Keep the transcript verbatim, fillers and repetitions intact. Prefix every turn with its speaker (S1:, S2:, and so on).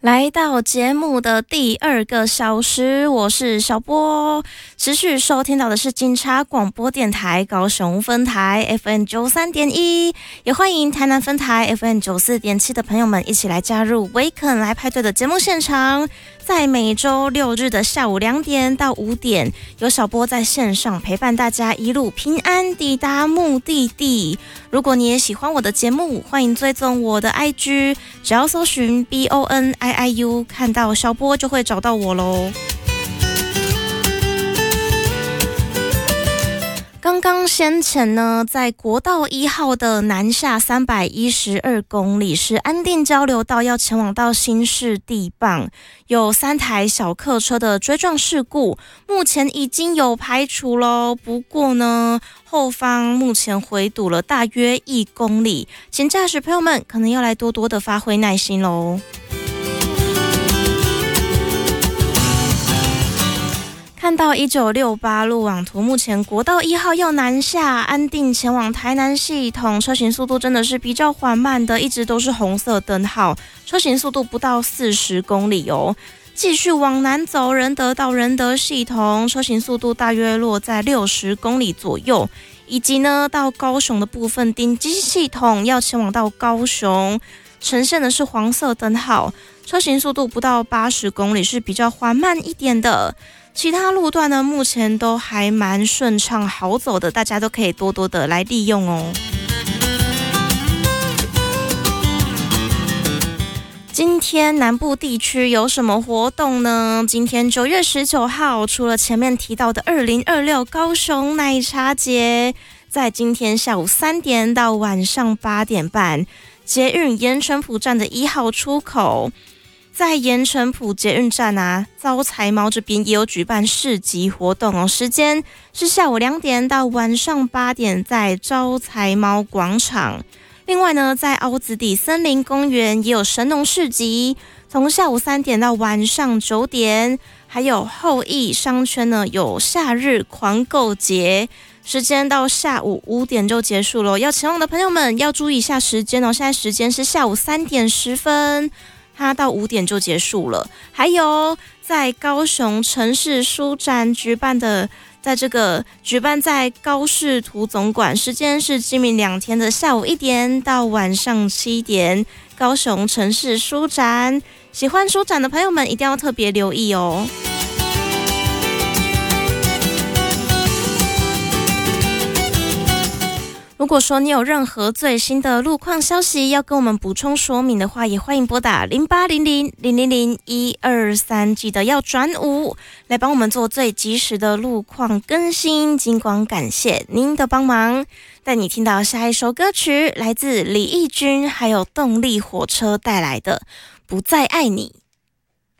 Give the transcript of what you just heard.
S1: 来到节目的第二个小时，我是小波。持续收听到的是警察广播电台高雄分台 F M 九十三点一，也欢迎台南分台 F M 九十四点七的朋友们一起来加入维肯来派对的节目现场。在每周六日的下午两点到五点，有小波在线上陪伴大家一路平安抵达目的地。如果你也喜欢我的节目，欢迎追踪我的 I G， 只要搜寻 B O N I I U， 看到小波就会找到我咯。刚刚先前呢，在国道一号的南下三百一十二公里是安定交流道，要前往到新市地磅，有三台小客车的追撞事故，目前已经有排除咯。不过呢，后方目前回堵了大约一公里，请驾驶朋友们可能要来多多的发挥耐心咯。看到一九六八路网图，目前国道一号要南下安定前往台南系统，车行速度真的是比较缓慢的，一直都是红色灯号，车行速度不到四十公里哦。继续往南走，仁德到仁德系统，车行速度大约落在六十公里左右。以及呢，到高雄的部分，顶基系统要前往到高雄，呈现的是黄色灯号，车行速度不到八十公里，是比较缓慢一点的。其他路段呢，目前都还蛮顺畅好走的，大家都可以多多的来利用哦。今天南部地区有什么活动呢？今天九月十九号，除了前面提到的二零二六高雄奶茶节，在今天下午三点到晚上八点半，捷运盐城埔站的一号出口。在盐城埔捷运站啊，招财猫这边也有举办市集活动哦，时间是下午两点到晚上八点，在招财猫广场。另外呢，在凹子底森林公园也有神农市集，从下午三点到晚上九点。还有后益商圈呢，有夏日狂购节，时间到下午五点就结束了。要前往的朋友们要注意一下时间哦，现在时间是下午三点十分。它到五点就结束了。还有在高雄城市书展举办的，在这个举办在高市图总馆，时间是今明两天的下午一点到晚上七点。高雄城市书展，喜欢书展的朋友们一定要特别留意哦。如果说你有任何最新的路况消息要跟我们补充说明的话，也欢迎拨打零八零零零零零一二三，记得要转五来帮我们做最及时的路况更新。尽管感谢您的帮忙，带你听到下一首歌曲，来自李翊君还有动力火车带来的《不再爱你》。